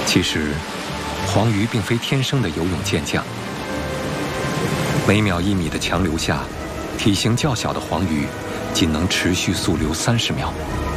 其实，黄鱼并非天生的游泳健将。每秒1米的强流下，体型较小的黄鱼仅能持续速流30秒。